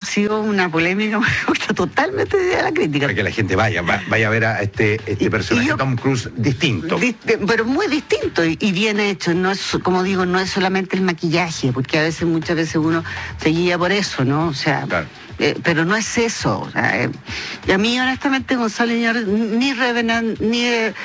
sido una polémica totalmente de la crítica. Para que la gente vaya a ver a este personaje Tom Cruise distinto. Pero muy distinto y bien hecho. No es, como digo, no es solamente el maquillaje, porque muchas veces uno se guía por eso, ¿no? O sea, claro. Pero no es eso. O sea, y a mí, honestamente, Gonzalo Iñárritu, ni Revenant, ni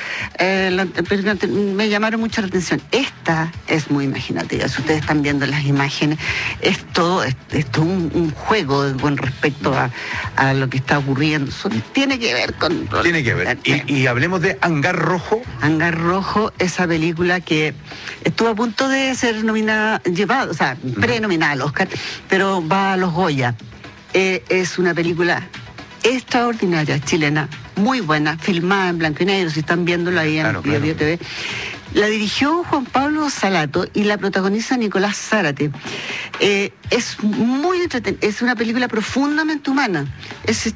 me llamaron mucho la atención. Esta es muy imaginativa. Si ustedes están viendo las imágenes, es todo un juego con respecto a lo que está ocurriendo. Tiene que ver con... Tiene que ver. Y hablemos de Hangar Rojo. Hangar Rojo, esa película que estuvo a punto de ser nominada, prenominada al Oscar, pero va a los Goya. Es una película extraordinaria, chilena, muy buena, filmada en blanco y negro, si están viéndolo ahí en Bio TV. La dirigió Juan Pablo Salato y la protagoniza Nicolás Zárate. Es muy entretenida, es una película profundamente humana. Es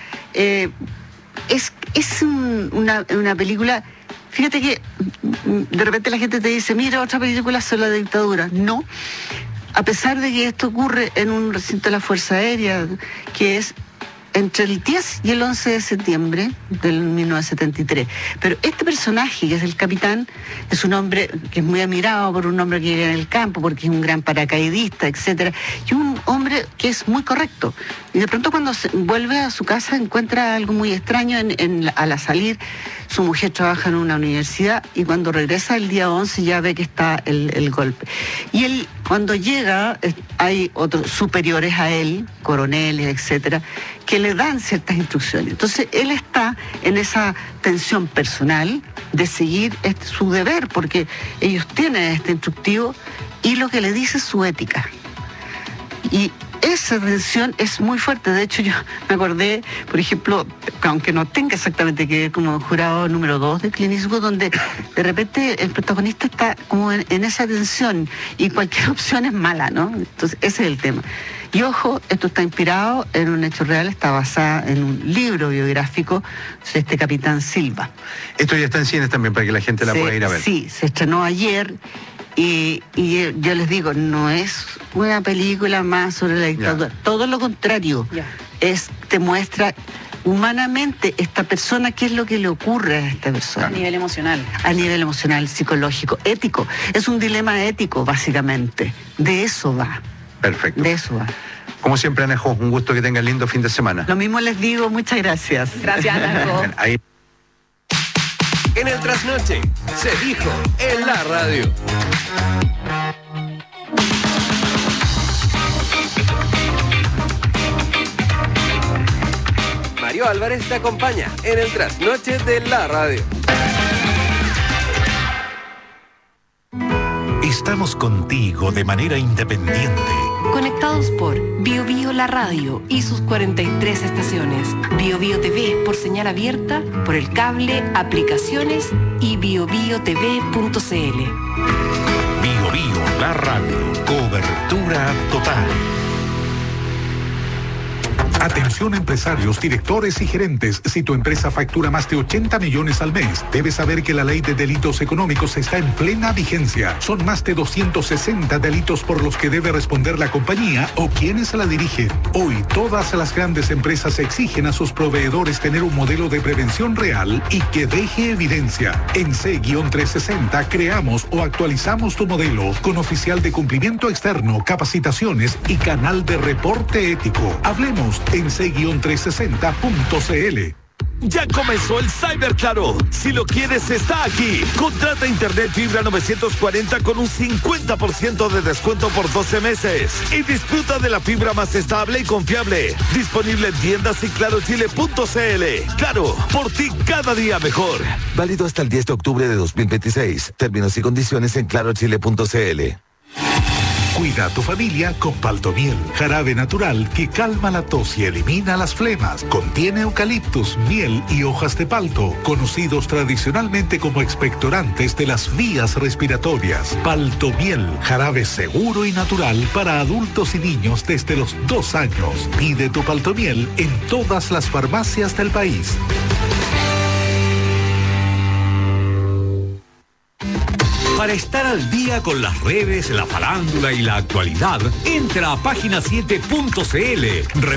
una película... Fíjate que de repente la gente te dice, mira, otra película sobre la dictadura. No. A pesar de que esto ocurre en un recinto de la Fuerza Aérea, que es entre el 10 y el 11 de septiembre del 1973. Pero este personaje, que es el capitán, es un hombre que es muy admirado por un hombre que vive en el campo, porque es un gran paracaidista, etcétera, y un hombre que es muy correcto. Y de pronto cuando vuelve a su casa encuentra algo muy extraño al salir. Su mujer trabaja en una universidad y cuando regresa el día 11 ya ve que está el golpe. Y él, cuando llega, hay otros superiores a él, coroneles, etcétera, que le dan ciertas instrucciones. Entonces, él está en esa tensión personal de seguir su deber, porque ellos tienen este instructivo y lo que le dice es su ética. Y esa tensión es muy fuerte. De hecho, yo me acordé, por ejemplo, aunque no tenga exactamente que ver como jurado número 2 de Clint Eastwood, donde de repente el protagonista está como en esa tensión y cualquier opción es mala, ¿no? Entonces, ese es el tema. Y ojo, esto está inspirado en un hecho real, está basado en un libro biográfico de este capitán Silva. Esto ya está en cines también para que la gente la pueda ir a ver. Sí, se estrenó ayer. Y yo les digo, no es una película más sobre la dictadura, todo lo contrario, te muestra humanamente esta persona, qué es lo que le ocurre a esta persona. A nivel emocional. A nivel emocional, psicológico, ético. Es un dilema ético, básicamente. De eso va. Perfecto. De eso va. Como siempre, Anajo, un gusto que tengan lindo fin de semana. Lo mismo les digo, muchas gracias. Gracias, Anajo. En el trasnoche se dijo en la radio. Mario Álvarez te acompaña en el trasnoche de la radio. Estamos contigo de manera independiente. Conectados por Bio Bio La Radio y sus 43 estaciones. Bio Bio TV por señal abierta, por el cable, aplicaciones y biobiotv.cl. Bio Bio La Radio. Cobertura total. Atención empresarios, directores y gerentes. Si tu empresa factura más de 80 millones al mes, debes saber que la ley de delitos económicos está en plena vigencia. Son más de 260 delitos por los que debe responder la compañía o quienes la dirigen. Hoy, todas las grandes empresas exigen a sus proveedores tener un modelo de prevención real y que deje evidencia. En C-360 creamos o actualizamos tu modelo con oficial de cumplimiento externo, capacitaciones y canal de reporte ético. Hablemos en c-360.cl. Ya comenzó el Cyber Claro. Si lo quieres, está aquí. Contrata internet fibra 940 con un 50% de descuento por 12 meses. Y disfruta de la fibra más estable y confiable. Disponible en tiendas y clarochile.cl. Claro, por ti cada día mejor. Válido hasta el 10 de octubre de 2026. Términos y condiciones en clarochile.cl. Cuida a tu familia con Paltomiel, jarabe natural que calma la tos y elimina las flemas. Contiene eucaliptus, miel y hojas de palto, conocidos tradicionalmente como expectorantes de las vías respiratorias. Paltomiel, jarabe seguro y natural para adultos y niños desde los 2 años. Pide tu Paltomiel en todas las farmacias del país. Para estar al día con las redes, la farándula y la actualidad, entra a página7.cl.